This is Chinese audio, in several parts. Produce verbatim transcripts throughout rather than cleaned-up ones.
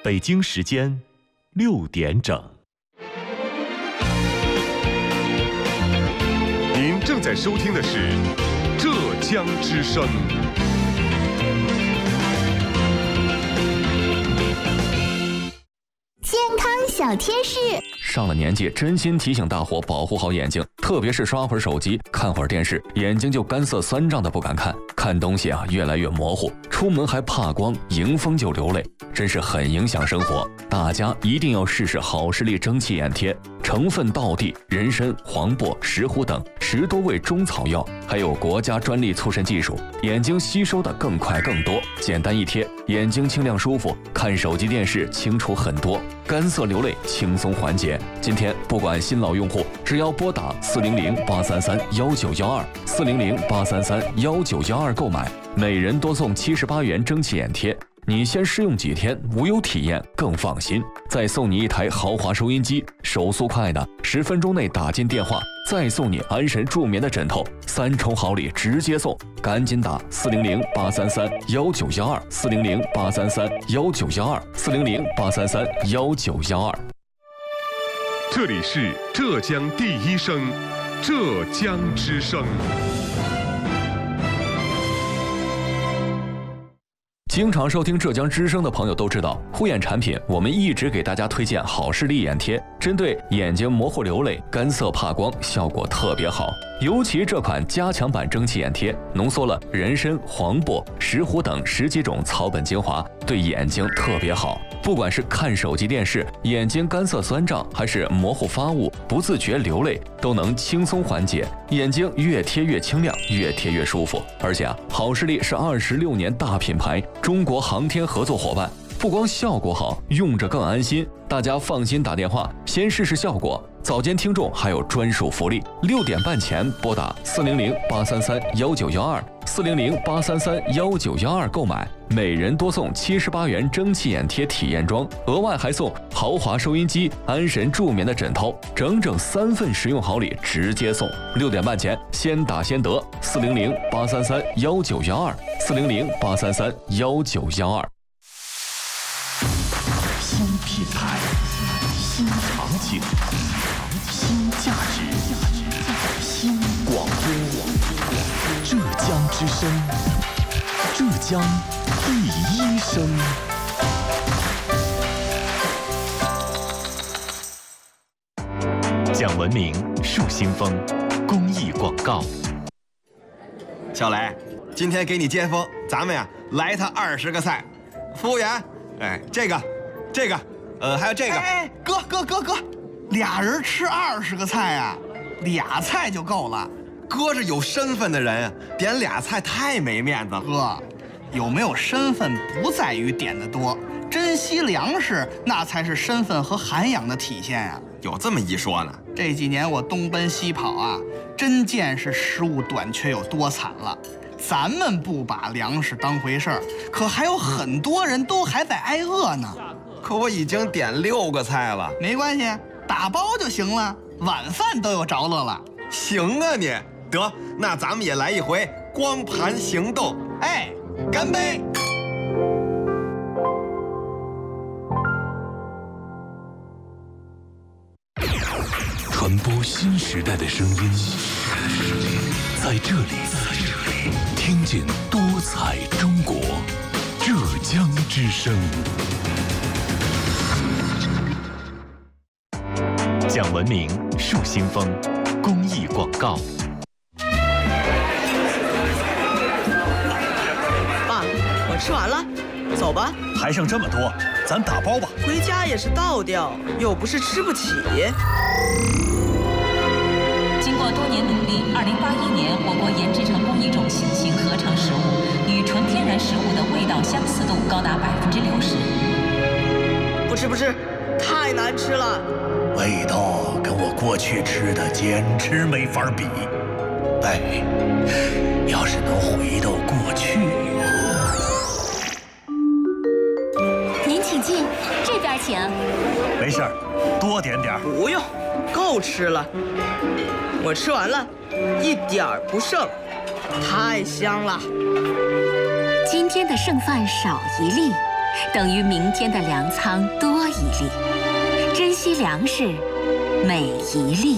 北京时间六点整。 您正在收听的是浙江之声。 健康小贴士。 上了年纪，真心提醒大伙保护好眼睛，特别是刷会儿手机、看会儿电视，眼睛就干涩酸胀的不敢看，看东西啊越来越模糊，出门还怕光，迎风就流泪，真是很影响生活。大家一定要试试好视力蒸汽眼贴，成分道地，人参、黄柏、石斛等十多味中草药，还有国家专利促渗技术，眼睛吸收的更快更多，简单一贴，眼睛清亮舒服，看手机电视清楚很多，干涩流泪轻松缓解。今天不管新老用户，只要拨打四零零八三三幺九幺二四零零八三三幺九幺二购买，每人多送七十八元蒸汽眼贴。你先试用几天，无忧体验更放心。再送你一台豪华收音机，手速快的，十分钟内打进电话，再送你安神助眠的枕头，三重好礼直接送，赶紧打四零零八三三幺九幺二四零零八三三幺九幺二四零零八三三幺九幺二。 这里是浙江第一声，浙江之声。 经常收听浙江之声的朋友都知道，护眼产品我们一直给大家推荐好视力眼贴，针对眼睛模糊流泪、干涩怕光，效果特别好。尤其这款加强版蒸汽眼贴，浓缩了人参、黄柏、石斛等十几种草本精华，对眼睛特别好。不管是看手机电视，眼睛干涩酸胀，还是模糊发物、不自觉流泪，都能轻松缓解，眼睛越贴越清亮，越贴越舒服。而且啊，好视力是二十六年大品牌，中国航天合作伙伴，不光效果好，用着更安心。大家放心打电话，先试试效果。早间听众还有专属福利，六点半前拨打四零零八三三幺九幺二四零零八三三幺九幺二购买，每人多送七十八元蒸汽眼贴体验装，额外还送豪华收音机、安神助眠的枕头，整整三份实用好礼直接送。六点半前先打先得，四零零八三三幺九幺二四零零八三三幺九幺二。 新品牌，新场景，新价值，新广播。浙江之声，浙江第一声。讲文明，树新风，公益广告。 小雷，今天给你接风，咱们呀来他二十个菜。服务员，哎，这个，这个，呃，还有这个。 哎，哥哥哥哥，俩人吃二十个菜啊，俩菜就够了。 哥是有身份的人，点俩菜太没面子了。 哥，有没有身份不在于点的多，珍惜粮食那才是身份和涵养的体现呀、啊。 有这么一说呢？ 这几年我东奔西跑啊，真见识食物短缺有多惨了。咱们不把粮食当回事儿，可还有很多人都还在挨饿呢。 可我已经点六个菜了。 没关系，打包就行了，晚饭都有着落了。 行啊你，得，那咱们也来一回光盘行动。 哎，干杯！ 传播新时代的声音，在这里，听见多彩中国，浙江之声。讲文明，树新风，公益广告。 爸，我吃完了，走吧。 还剩这么多，咱打包吧。 回家也是倒掉，又不是吃不起。 经过多年努力，二零八一年我国研制成功一种新型合成食物，与纯天然食物的味道相似度高达百分之六十。 不吃不吃，太难吃了。 味道跟我过去吃的简直没法比。哎，要是能回到过去。 您请进，这边请。 没事儿，多点点儿。 不用，够吃了。我吃完了，一点儿不剩，太香了。 今天的剩饭少一粒， 等于明天的粮仓多一粒。珍惜粮食，每一粒。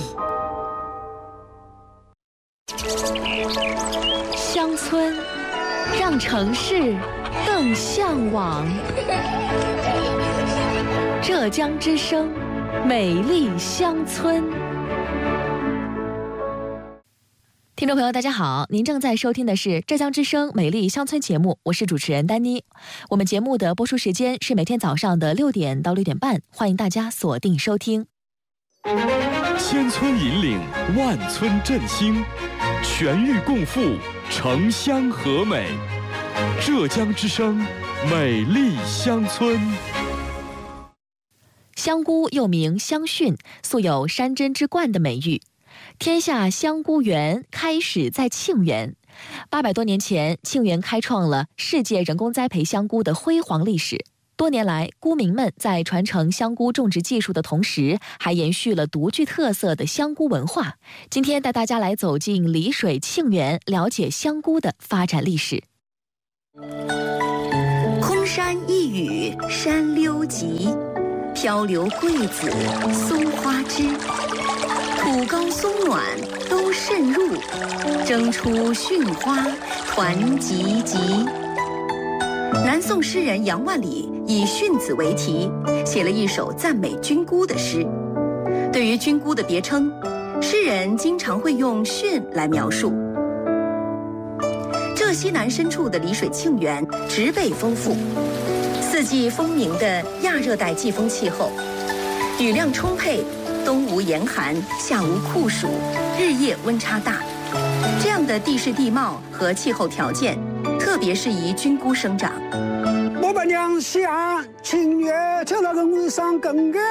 乡村，让城市更向往。浙江之声，美丽乡村。听众朋友，大家好，您正在收听的是浙江之声美丽乡村节目，我是主持人丹妮。我们节目的播出时间是每天早上的六点到六点半，欢迎大家锁定收听。 千村引领，万村振兴，全域共富，城乡和美。浙江之声美丽乡村。 香菇又名香蕈，素有山珍之冠的美誉。天下香菇园开始在庆元。八百多年前，庆元开创了世界人工栽培香菇的辉煌历史。多年来，菇民们在传承香菇种植技术的同时，还延续了独具特色的香菇文化。今天带大家来走进丽水庆元，了解香菇的发展历史。 空山一雨山溜急，飘流桂子松花枝。土高松暖都渗入，蒸出蕈花团集集。南宋诗人杨万里以蕈子为题，写了一首赞美菌菇的诗。对于菌菇的别称，诗人经常会用蕈来描述。浙西南深处的丽水庆元植被丰富，四季分明的亚热带季风气候，雨量充沛，冬无严寒，夏无酷暑，日夜温差大。这样的地势地貌和气候条件，特别适宜菌菇生长。 我把娘下清月就那个路上更个。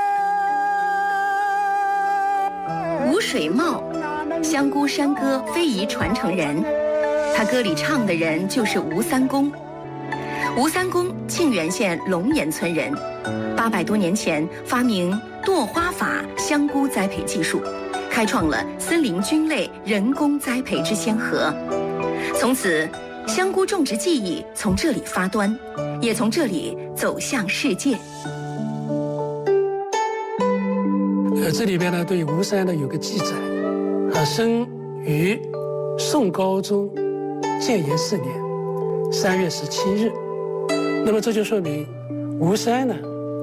吴水茂，香菇山歌非遗传承人，他歌里唱的人就是吴三公。吴三公，庆元县龙岩村人，八百多年前发明垛花法香菇栽培技术，开创了森林菌类人工栽培之先河。从此，香菇种植技艺从这里发端，也从这里走向世界。 呃，这里边呢，对吴山呢有个记载，啊，生于宋高宗建炎四年三月十七日。那么这就说明吴山呢，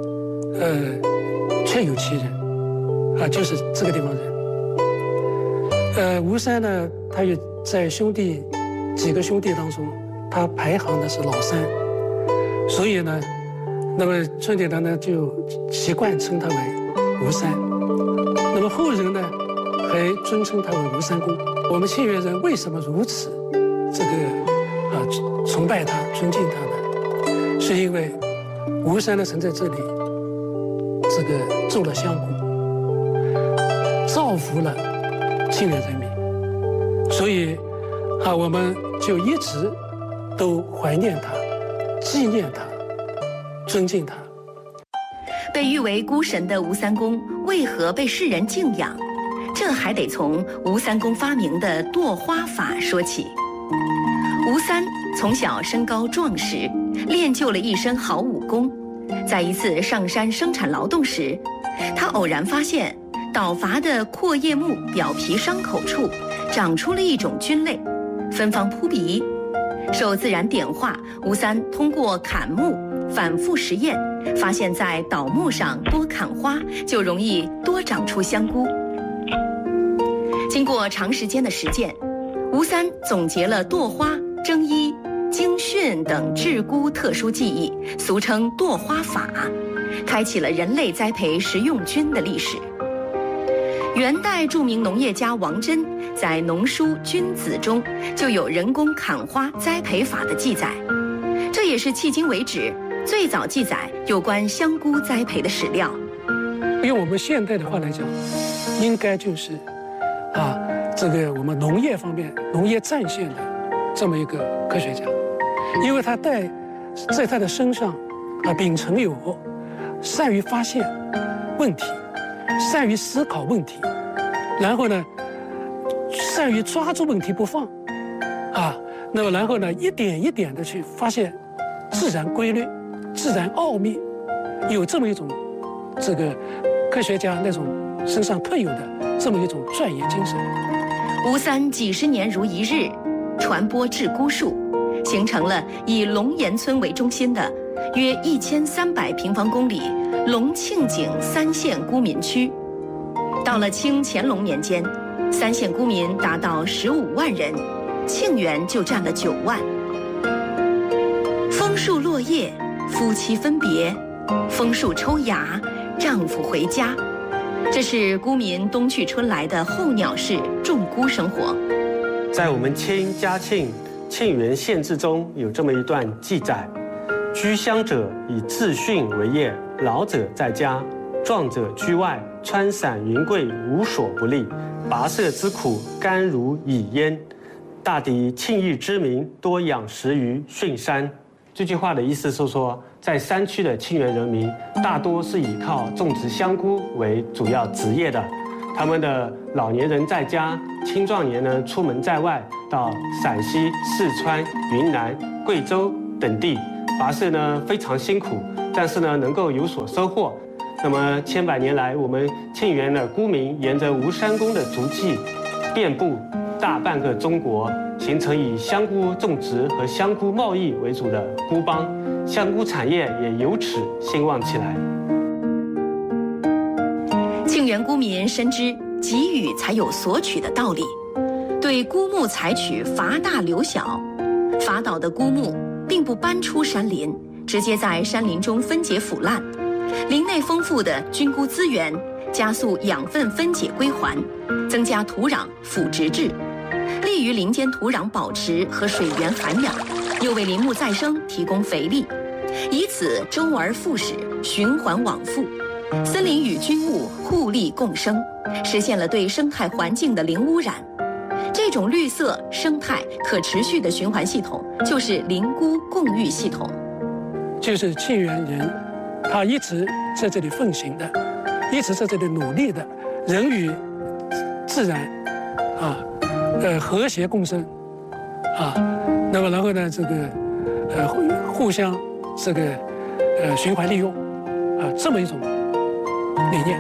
呃，确有其人，啊，就是这个地方人。呃，吴山呢，他也在兄弟几个兄弟当中，他排行的是老三，所以呢，那么村里人呢就习惯称他为吴山。那么后人呢，还尊称他为吴三公。我们庆元人为什么如此这个啊崇拜他、尊敬他呢？是因为吴山呢曾在这里这个种了香菇，造福了庆元人民，所以啊我们就一直都怀念他、纪念他、尊敬他。 被誉为菇神的吴三公为何被世人敬仰？这还得从吴三公发明的垛花法说起。吴三从小身高壮实，练就了一身好武功。在一次上山生产劳动时，他偶然发现倒伐的阔叶木表皮伤口处长出了一种菌类，芬芳扑鼻。受自然点化，吴三通过砍木反复实验，发现在倒木上多砍花就容易多长出香菇。经过长时间的实践，吴三总结了垛花、蒸衣、精蕈等制菇特殊技艺，俗称垛花法，开启了人类栽培食用菌的历史。元代著名农业家王真在《农书君子》中就有人工砍花栽培法的记载，这也是迄今为止最早记载有关香菇栽培的史料。 用我们现代的话来讲，应该就是啊，这个我们农业方面、农业战线的这么一个科学家，因为他带在他的身上啊秉承有善于发现问题、善于思考问题，然后呢，善于抓住问题不放，啊，那么然后呢，一点一点的去发现自然规律， 自然奥秘，有这么一种这个科学家那种身上特有的这么一种钻研精神。 吴三几十年如一日，传播陟孤术，形成了以龙岩村为中心的约一千三百平方公里龙庆景三县孤民区。到了清乾隆年间，三县孤民达到十五万人，庆园就占了九万。枫树落叶，夫妻分别；枫树抽芽，丈夫回家。这是孤民冬去春来的候鸟式种孤生活。 在我们清嘉庆庆元县志中有这么一段记载：居乡者以自训为业，老者在家，壮者居外，穿伞云贵，无所不利。跋涉之苦，甘如蚁焉。大抵庆邑之民多养食于巽山。这句话的意思是说，在山区的庆元人民大多是以靠种植香菇为主要职业的。他们的老年人在家，青壮年呢出门在外，到陕西、四川、云南、贵州等地跋涉呢非常辛苦，但是呢能够有所收获。那么千百年来，我们庆元的孤民沿着吴三公的足迹，遍布大半个中国，形成以香菇种植和香菇贸易为主的孤邦，香菇产业也由此兴旺起来。 庆元孤民深知给予才有索取的道理，对孤木采取伐大留小，伐倒的孤木并不搬出山林，直接在山林中分解腐烂。林内丰富的菌菇资源，加速养分分解归还，增加土壤腐殖质，利于林间土壤保持和水源涵养，又为林木再生提供肥力，以此周而复始，循环往复。森林与菌物互利共生，实现了对生态环境的零污染。这种绿色、生态、可持续的循环系统，就是林菇共育系统。 就是庆元人，他一直在这里奉行的，一直在这里努力的，人与自然，啊，呃，和谐共生，啊，那么然后呢，这个，呃，互互相这个，呃，循环利用，啊，这么一种理念。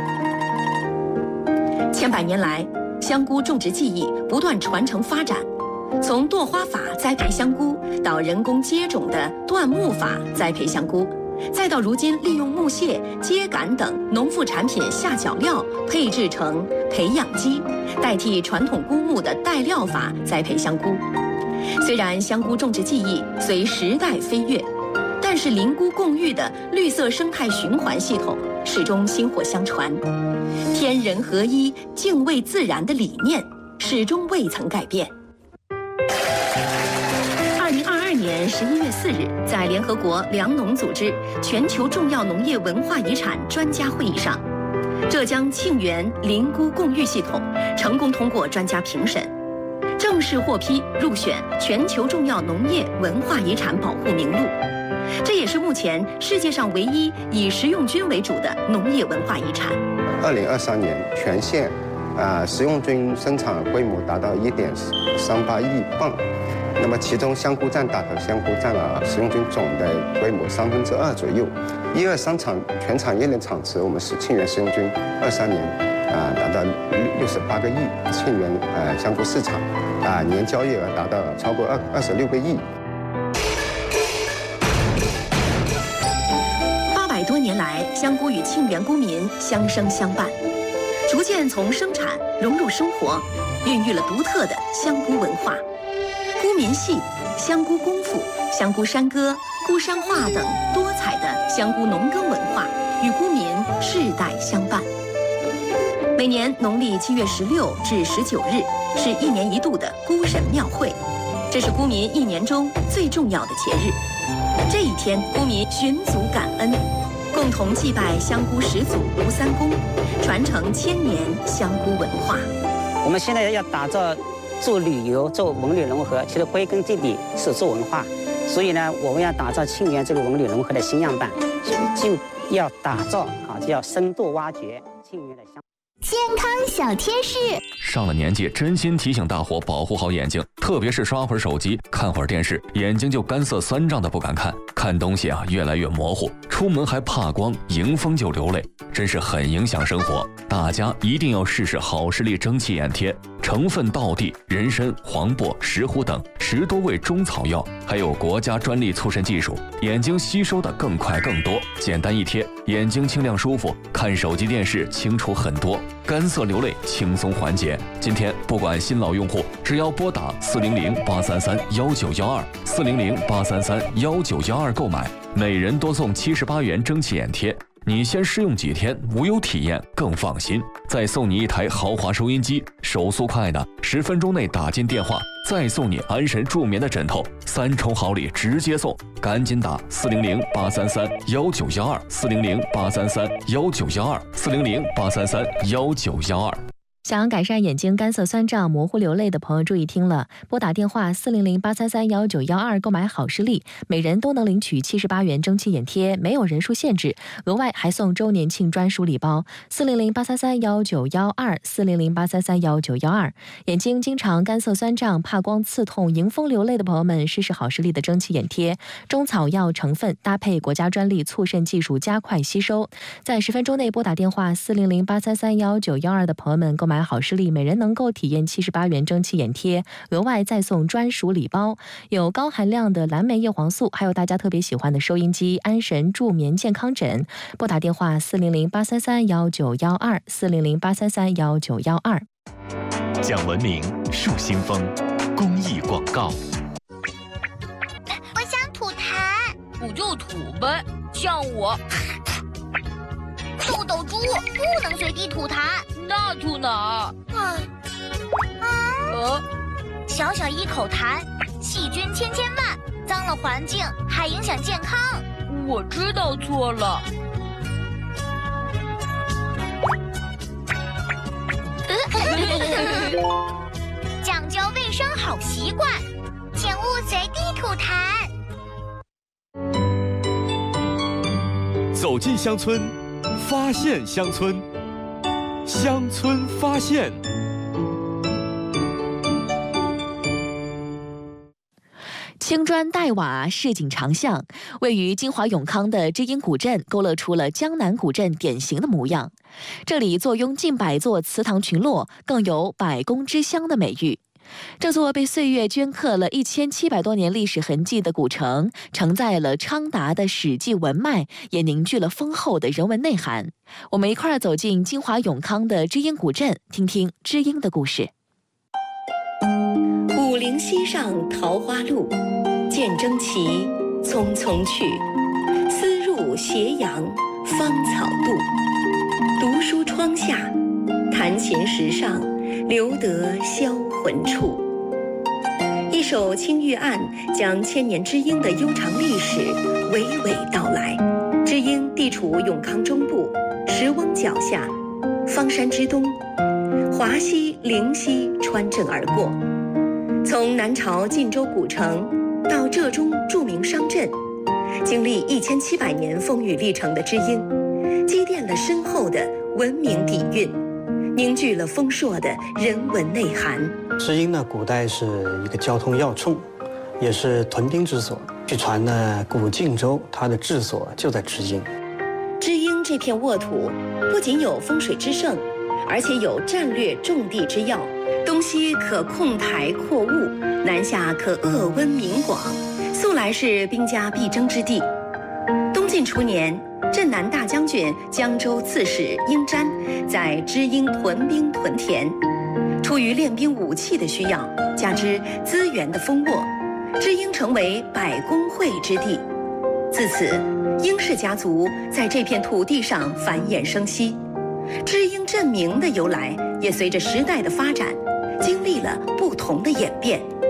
千百年来，香菇种植技艺不断传承发展，从垛花法栽培香菇，到人工接种的椴木法栽培香菇，再到如今利用木屑、秸秆等农副产品下脚料配制成培养基，代替传统菇木的带料法栽培香菇。虽然香菇种植技艺随时代飞跃，但是林菇共育的绿色生态循环系统始终薪火相传，天人合一、敬畏自然的理念始终未曾改变。二零二二年十一月四日，在联合国粮农组织全球重要农业文化遗产专家会议上，浙江庆元林菇共育系统成功通过专家评审，正式获批入选全球重要农业文化遗产保护名录。这也是目前世界上唯一以食用菌为主的农业文化遗产。 二零二三年全县啊、呃、食用菌生产规模达到一点三八亿磅，那么其中香菇占大头香菇占了食用菌总的规模三分之二左右。一二三产全产业链产值，我们是庆元食用菌二三年啊、呃、达到六十八个亿，庆元呃香菇市场啊、呃、年交易额达到超过二二十六个亿。 多年来，香菇与庆元菇民相生相伴，逐渐从生产融入生活，孕育了独特的香菇文化。菇民戏、香菇功夫、香菇山歌、菇山话等多彩的香菇农耕文化与菇民世代相伴。每年农历七月十六至十九日是一年一度的菇神庙会，这是菇民一年中最重要的节日。这一天，菇民寻祖感恩，共同祭拜香菇始祖吴三公，传承千年香菇文化。 我们现在要打造做旅游、做文旅融合，其实归根结底是做文化。所以呢，我们要打造庆元这个文旅融合的新样板，就要打造啊，就要深度挖掘庆元的香。 健康小贴士。 上了年纪，真心提醒大伙保护好眼睛，特别是刷会儿手机、看会儿电视，眼睛就干涩酸胀的不敢看，看东西啊越来越模糊，出门还怕光，迎风就流泪，真是很影响生活。大家一定要试试好视力蒸汽眼贴，成分道地、人参、黄柏、石斛等十多味中草药，还有国家专利促渗技术，眼睛吸收的更快更多，简单一贴，眼睛清亮舒服，看手机电视清楚很多，干涩流泪轻松缓解。今天不管新老用户，只要拨打四零零八三三幺九幺二四零零八三三幺九幺二购买，每人多送七十八元蒸汽眼贴。你先试用几天，无忧体验更放心，再送你一台豪华收音机，手速快的，十分钟内打进电话，再送你安神助眠的枕头，三重好礼直接送，赶紧打四零零八三三幺九幺二四零零八三三幺九幺二四零零八三三幺九幺二。 想要改善眼睛干涩酸胀、模糊流泪的朋友注意听了，拨打电话四零零八三三幺九幺二购买好视力，每人都能领取七十八元蒸汽眼贴，没有人数限制，额外还送周年庆专属礼包。四零零八三三幺九幺二四零零八三三幺九幺二。眼睛经常干涩酸胀、怕光刺痛、迎风流泪的朋友们，试试好视力的蒸汽眼贴，中草药成分搭配国家专利促渗技术，加快吸收。在十分钟内拨打电话四零零八三三幺九幺二的朋友们购买好视力，每人能够体验七十八元蒸汽眼贴，额外再送专属礼包，有高含量的蓝莓叶黄素，还有大家特别喜欢的收音机、安神助眠健康枕。拨打电话四零零八三三幺九幺二四零零八三三幺九幺二。 讲文明树新风公益广告。 我想吐痰， 我就吐呗，像我。 豆豆猪不能随地吐痰， 那吐哪儿？ 啊啊！ 呃， 小小一口痰，细菌千千万，脏了环境还影响健康。 我知道错了。 讲究卫生好习惯，请勿随地吐痰。 走进乡村，发现乡村，乡村发现。 青砖黛瓦，市井长巷，位于金华永康的知音古镇勾勒出了江南古镇典型的模样。这里坐拥近百座祠堂群落，更有百工之乡的美誉。这座被岁月镌刻了一千七百多年历史痕迹的古城，承载了昌达的史记文脉，也凝聚了丰厚的人文内涵。我们一块儿走进金华永康的知音古镇，听听知音的故事。 武陵西上桃花路，见征旗匆匆去，丝入斜阳芳草渡。读书窗下，弹琴石上，留得销魂处。一首青玉案将千年知音的悠长历史娓娓道来。知音地处永康中部，石翁脚下，方山之东，华西、灵溪穿镇而过。从南朝晋州古城到浙中著名商镇，经历一千七百年风雨历程的知音，积淀了深厚的文明底蕴，凝聚了丰硕的人文内涵。 知音呢，古代是一个交通要冲，也是屯兵之所。据传呢，古晋州它的治所就在知音。 知音这片沃土不仅有风水之盛，而且有战略重地之要，东西可控台阔物，南下可扼温明广，素来是兵家必争之地。东晋初年，镇南大将军、江州刺史英瞻在知音屯兵屯田，出于练兵武器的需要，加之资源的丰沃，知音成为百工汇之地。自此，英氏家族在这片土地上繁衍生息。知音镇名的由来也随着时代的发展经历了不同的演变。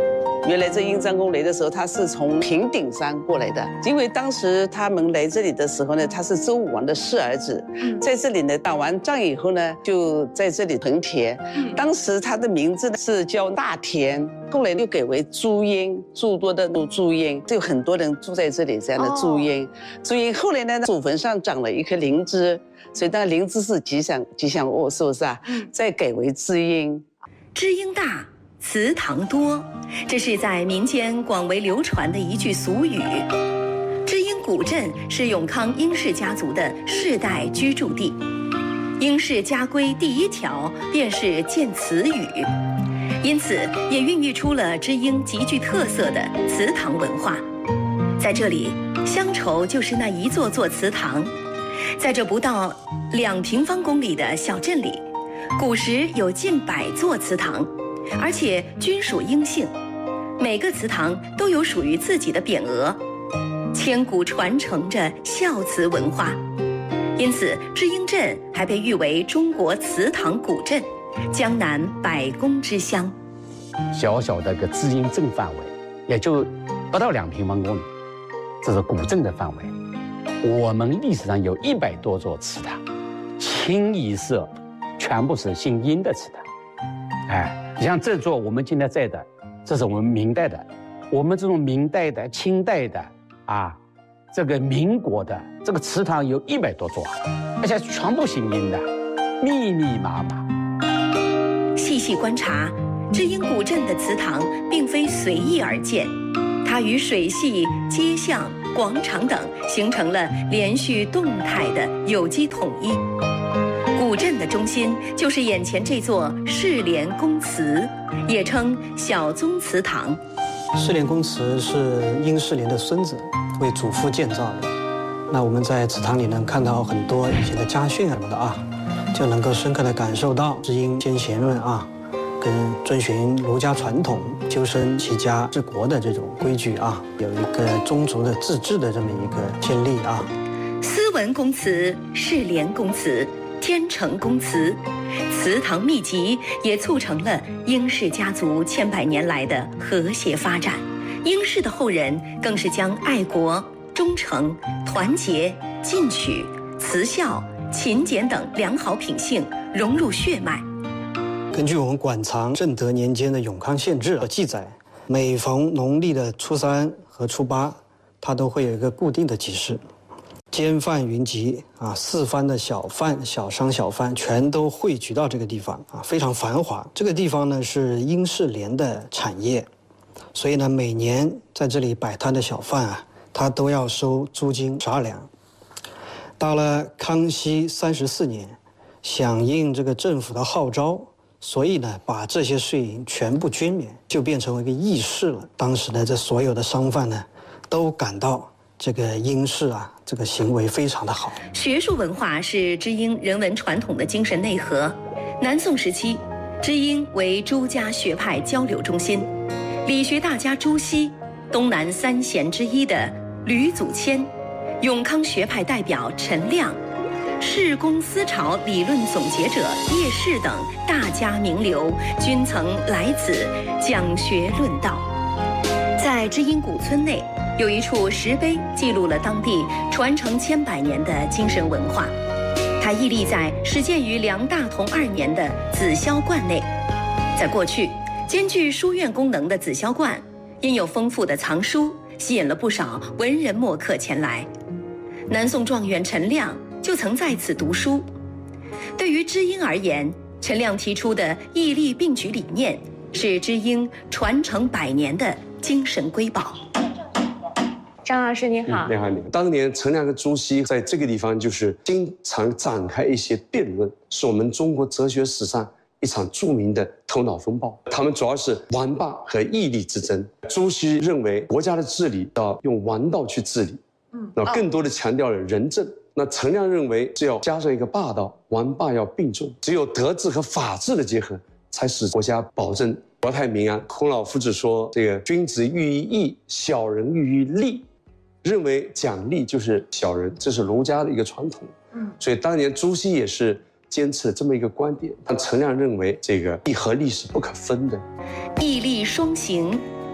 原来这英章公来的时候，他是从平顶山过来的，因为当时他们来这里的时候呢，他是周武王的四儿子，在这里呢打完仗以后呢，就在这里屯田。当时他的名字呢是叫大田，后来又改为朱阴，诸多的朱阴，就很多人住在这里，这样的朱阴。朱阴后来呢，祖坟上长了一棵灵芝，所以当灵芝是吉祥吉祥物，是不是啊？再改为知音， 知音大。祠堂多，这是在民间广为流传的一句俗语。知音古镇是永康英氏家族的世代居住地，英氏家规第一条便是建祠语，因此也孕育出了知音极具特色的祠堂文化。在这里，乡愁就是那一座座祠堂。在这不到两平方公里的小镇里，古时有近百座祠堂。而且均属阴姓，每个祠堂都有属于自己的匾额，千古传承着孝祠文化。因此，知音镇还被誉为中国祠堂古镇，江南百工之乡。 小小的个知音镇范围，也就不到两平方公里，这是古镇的范围。我们历史上有一百多座祠堂，清一色全部是姓殷的祠堂。哎。像这座我们今天在的，这是我们明代的，我们这种明代的、清代的啊，这个民国的这个祠堂有一百多座，而且全部姓殷的，密密麻麻。 细细观察，知音古镇的祠堂并非随意而建，它与水系、街巷、广场等形成了连续动态的有机统一。古镇的中心就是眼前这座世廉公祠，也称小宗祠堂。 世廉公祠是殷世廉的孙子为祖父建造的。那我们在祠堂里能看到很多以前的家训什么的啊，就能够深刻地感受到知音先贤们啊，跟遵循儒家传统、修身齐家治国的这种规矩啊，有一个宗族的自治的这么一个建立啊。 思文公祠、世廉公祠、天成公祠，祠堂密集，也促成了殷氏家族千百年来的和谐发展。殷氏的后人更是将爱国、忠诚、团结、进取、慈孝、勤俭等良好品性融入血脉。 根据我们馆藏正德年间的永康县志的记载，每逢农历的初三和初八，它都会有一个固定的集市。奸贩云集啊，四番的小贩、小商、小贩全都汇聚到这个地方啊，非常繁华。这个地方呢是殷世廉的产业，所以呢每年在这里摆摊的小贩啊，他都要收租金十二两。到了康熙三十四年，响应这个政府的号召，所以呢把这些税银全部均免，就变成了一个议事了。当时呢，这所有的商贩呢都感到这个殷氏啊，这个行为非常的好。 学术文化是知音人文传统的精神内核。南宋时期，知音为朱家学派交流中心，理学大家朱熹，东南三贤之一的吕祖谦，永康学派代表陈亮，世公思潮理论总结者叶适等大家名流均曾来此讲学论道。在知音古村内，有一处石碑记录了当地传承千百年的精神文化，它屹立在始建于梁大同二年的紫霄观内。在过去，兼具书院功能的紫霄观，因有丰富的藏书，吸引了不少文人墨客前来。南宋状元陈亮就曾在此读书。对于知音而言，陈亮提出的义利并举理念，是知音传承百年的精神瑰宝。 张老师你好， 嗯、你好，你好。当年陈亮跟朱熹在这个地方就是经常展开一些辩论，是我们中国哲学史上一场著名的头脑风暴。他们主要是王霸和义利之争。朱熹认为国家的治理要用王道去治理，嗯，那更多的强调了仁政。那陈亮认为只要加上一个霸道，王霸要并重，只有德治和法治的结合，才使国家保证国泰民安。孔老夫子说：“这个君子喻于义，小人喻于利。”认为奖励就是小人，这是儒家的一个传统。嗯，所以当年朱熹也是坚持了这么一个观点。但陈亮认为这个义和利是不可分的， 义利双行，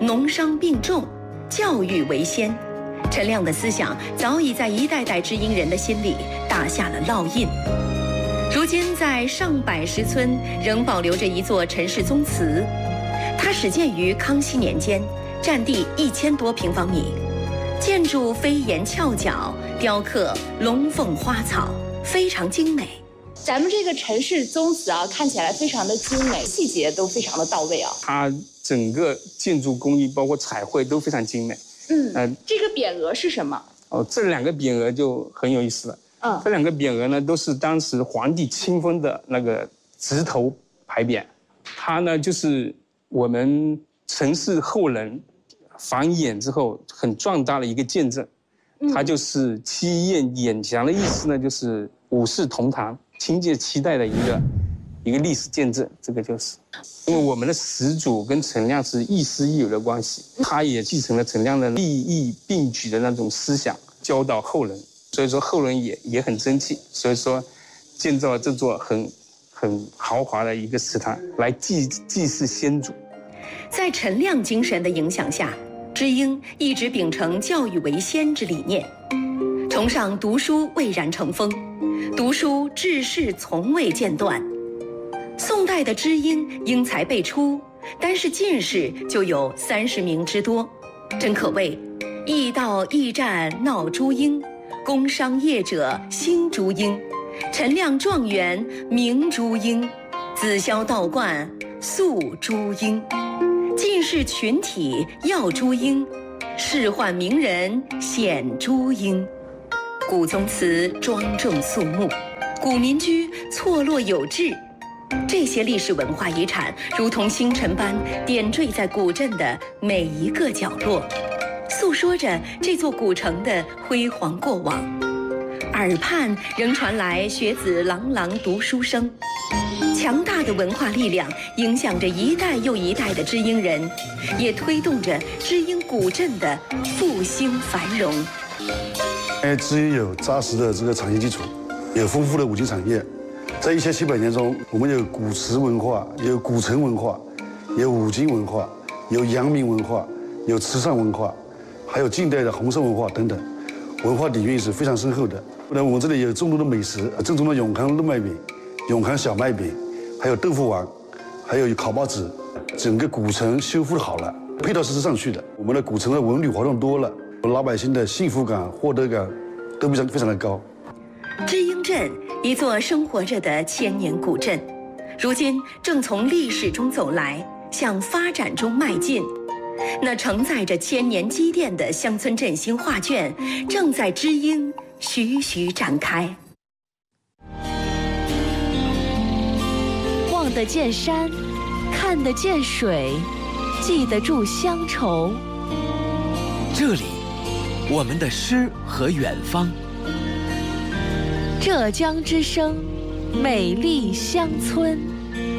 农商并重，教育为先。陈亮的思想早已在一代代知音人的心里打下了烙印。如今，在上百石村仍保留着一座陈氏宗祠，它始建于康熙年间，占地一千多平方米，建筑飞檐翘角，雕刻龙凤花草，非常精美。 咱们这个陈氏宗祠啊，看起来非常的精美，细节都非常的到位啊。 它整个建筑工艺包括彩绘都非常精美。 嗯，呃，这个匾额是什么？ 哦，这两个匾额就很有意思了。嗯，这两个匾额呢，都是当时皇帝亲封的那个直头牌匾。它呢，就是我们陈氏后人繁衍之后很壮大的一个见证。它就是七宴演祥的意思呢，就是五世同堂。亲切期待的一个一个历史见证，这个就是，因为我们的始祖跟陈亮是亦师亦友的关系，他也继承了陈亮的利益并举的那种思想，教导后人，所以说后人也也很争气，所以说建造了这座很很豪华的一个祠堂来祭祭祀先祖。 在陈亮精神的影响下，知音一直秉承教育为先之理念，崇尚读书蔚然成风。读书治世从未间断。宋代的知音英才辈出，单是进士就有三十名之多，真可谓驿道驿站闹朱英，工商业者兴朱英，陈亮状元名朱英，紫霄道观肃朱英，进士群体要朱英，仕宦名人显朱英。古宗祠庄重肃穆，古民居错落有致，这些历史文化遗产如同星辰般点缀在古镇的每一个角落，诉说着这座古城的辉煌过往。耳畔仍传来学子朗朗读书声，强大的文化力量影响着一代又一代的知音人，也推动着知音古镇的复兴繁荣。 哎，知音有扎实的这个产业基础，有丰富的五金产业。在一千七百年中，我们有古瓷文化，有古城文化，有五金文化，有阳明文化，有慈善文化，还有近代的红色文化等等，文化底蕴是非常深厚的。那我们这里有众多的美食，正宗的永康肉麦饼、永康小麦饼，还有豆腐丸，还有烤包子，整个古城修复好了，配套设施上去的。我们的古城的文旅活动多了。老百姓的幸福感、获得感都非常非常的高。 知音镇，一座生活着的千年古镇，如今正从历史中走来，向发展中迈进。那承载着千年积淀的乡村振兴画卷，正在知音徐徐展开。 望得见山，看得见水，记得住乡愁。 这里，我们的诗和远方。 浙江之声，美丽乡村。